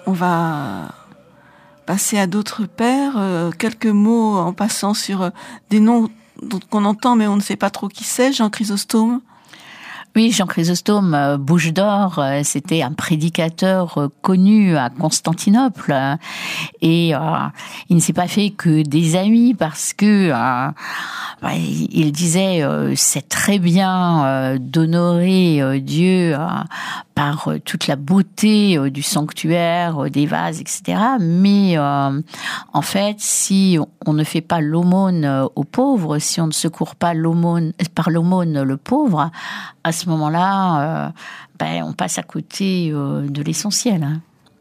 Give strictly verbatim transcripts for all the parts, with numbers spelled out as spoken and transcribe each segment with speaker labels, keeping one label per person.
Speaker 1: on va passer à d'autres pères. Euh, quelques mots en passant sur euh, des noms dont qu'on entend, mais on ne sait pas trop qui c'est. Jean Chrysostome.
Speaker 2: Oui, Jean Chrysostome, euh, Bouche d'Or, euh, c'était un prédicateur euh, connu à Constantinople, euh, et euh, il ne s'est pas fait que des amis parce que euh, bah, il disait euh, c'est très bien euh, d'honorer euh, Dieu euh, par euh, toute la beauté euh, du sanctuaire, euh, des vases, et cetera. Mais euh, en fait, si on ne fait pas l'aumône euh, aux pauvres, si on ne secourt pas l'aumône par l'aumône le pauvre, à ce moment-là, euh, ben, on passe à côté euh, de l'essentiel. Hein.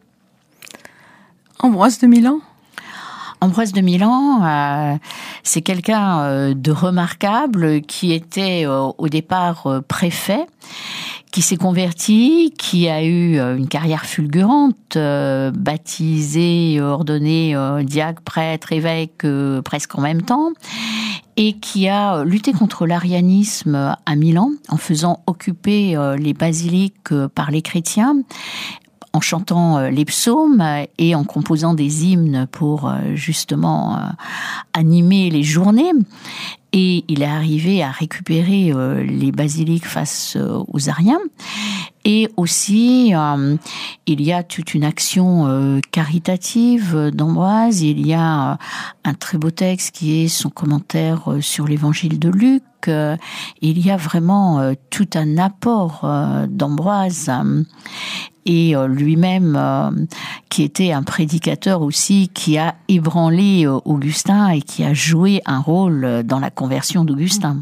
Speaker 1: Ambroise de Milan.
Speaker 2: Ambroise de Milan, euh, c'est quelqu'un euh, de remarquable qui était euh, au départ euh, préfet, qui s'est converti, qui a eu euh, une carrière fulgurante, euh, baptisé, ordonné euh, diacre, prêtre, évêque euh, presque en même temps, et qui a lutté contre l'arianisme à Milan en faisant occuper euh, les basiliques euh, par les chrétiens, en chantant les psaumes et en composant des hymnes pour justement animer les journées. Et il est arrivé à récupérer les basiliques face aux Ariens. Et aussi, euh, il y a toute une action euh, caritative d'Ambroise. Il y a euh, un très beau texte qui est son commentaire euh, sur l'évangile de Luc. Euh, il y a vraiment euh, tout un apport euh, d'Ambroise. Euh, et euh, lui-même, euh, qui était un prédicateur aussi, qui a ébranlé euh, Augustin et qui a joué un rôle dans la conversion d'Augustin.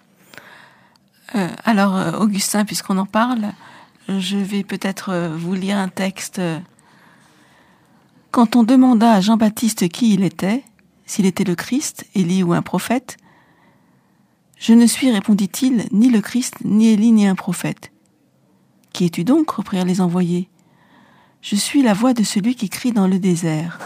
Speaker 1: Euh, alors, euh, Augustin, puisqu'on en parle, je vais peut-être euh, vous lire un texte. Quand on demanda à Jean-Baptiste qui il était, s'il était le Christ, Élie ou un prophète, « Je ne suis, répondit-il, ni le Christ, ni Élie, ni un prophète. »« Qui es-tu donc » reprirent les envoyés. « Je suis la voix de celui qui crie dans le désert.